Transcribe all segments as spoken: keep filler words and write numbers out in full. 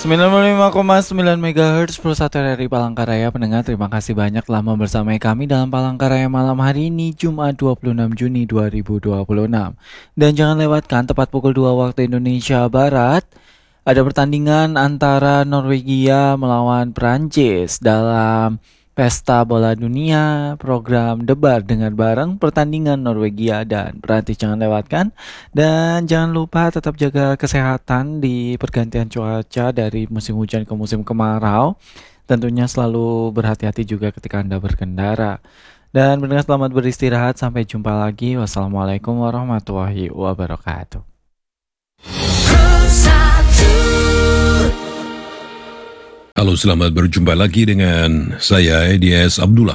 sembilan puluh lima koma sembilan megahertz Pulsa satu R R I Palangkaraya. Pendengar, terima kasih banyak telah membersamai kami dalam Palangkaraya malam hari ini, Jumat dua puluh enam Juni dua ribu dua puluh enam. Dan jangan lewatkan tepat pukul dua waktu Indonesia Barat, ada pertandingan antara Norwegia melawan Prancis dalam Pesta Bola Dunia, program debat dengar bareng pertandingan Norwegia dan Prancis. Jangan lewatkan. Dan jangan lupa tetap jaga kesehatan di pergantian cuaca dari musim hujan ke musim kemarau. Tentunya selalu berhati-hati juga ketika Anda berkendara. Dan benar, selamat beristirahat. Sampai jumpa lagi. Wassalamualaikum warahmatullahi wabarakatuh. Halo, selamat berjumpa lagi dengan saya Edi S. Abdullah.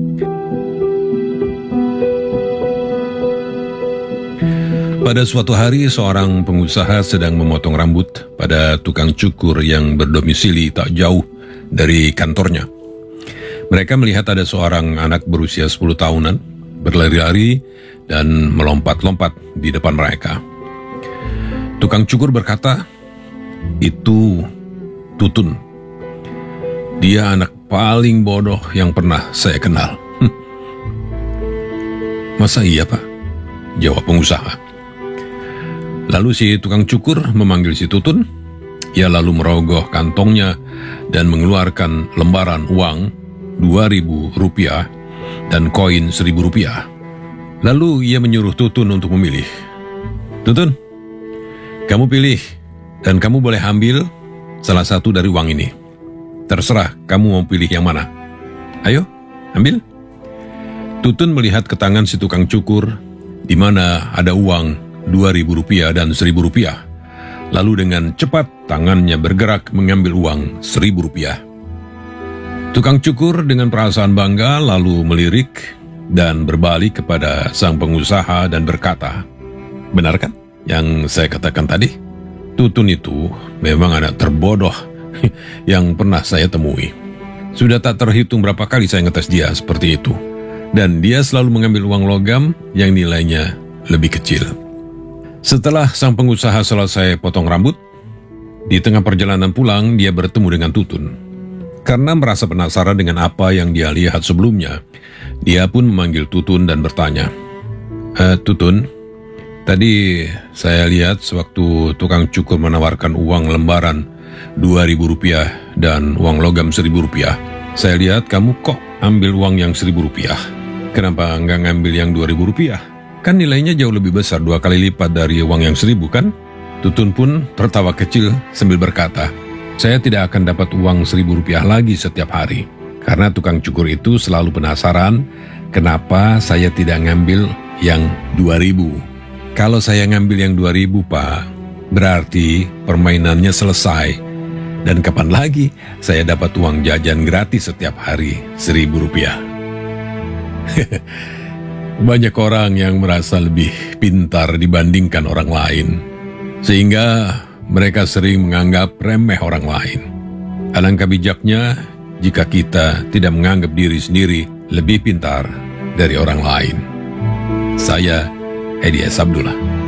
Pada suatu hari, seorang pengusaha sedang memotong rambut pada tukang cukur yang berdomisili tak jauh dari kantornya. Mereka melihat ada seorang anak berusia sepuluh tahunan berlari-lari dan melompat-lompat di depan mereka. Tukang cukur berkata, "Itu Tutun. Dia anak paling bodoh yang pernah saya kenal." Hm. "Masa iya, Pak?" jawab pengusaha. Lalu si tukang cukur memanggil si Tutun. Ia lalu merogoh kantongnya dan mengeluarkan lembaran uang dua ribu rupiah dan koin seribu rupiah. Lalu ia menyuruh Tutun untuk memilih. "Tutun, kamu pilih dan kamu boleh ambil salah satu dari uang ini. Terserah kamu mau pilih yang mana. Ayo, ambil." Tutun melihat ke tangan si tukang cukur, di mana ada uang dua ribu rupiah dan seribu rupiah. Lalu dengan cepat tangannya bergerak mengambil uang seribu rupiah. Tukang cukur dengan perasaan bangga lalu melirik dan berbalik kepada sang pengusaha dan berkata, "Benar kan yang saya katakan tadi? Tutun itu memang anak terbodoh yang pernah saya temui. Sudah tak terhitung berapa kali saya ngetes dia seperti itu. Dan dia selalu mengambil uang logam yang nilainya lebih kecil." Setelah sang pengusaha selesai potong rambut, di tengah perjalanan pulang dia bertemu dengan Tutun. Karena merasa penasaran dengan apa yang dia lihat sebelumnya, dia pun memanggil Tutun dan bertanya, e, "Tutun, tadi saya lihat sewaktu tukang cukur menawarkan uang lembaran dua ribu rupiah dan uang logam seribu rupiah. Saya lihat kamu kok ambil uang yang seribu rupiah. Kenapa nggak ngambil yang dua ribu rupiah? Kan nilainya jauh lebih besar, dua kali lipat dari uang yang seribu kan?" Tutun pun tertawa kecil sambil berkata, "Saya tidak akan dapat uang seribu rupiah lagi setiap hari. Karena tukang cukur itu selalu penasaran kenapa saya tidak ngambil yang dua ribu. Kalau saya ngambil yang dua ribu, Pak, berarti permainannya selesai. Dan kapan lagi saya dapat uang jajan gratis setiap hari seribu rupiah?" Banyak orang yang merasa lebih pintar dibandingkan orang lain, sehingga mereka sering menganggap remeh orang lain. Alangkah bijaknya jika kita tidak menganggap diri sendiri lebih pintar dari orang lain. Saya Edi S. Abdullah.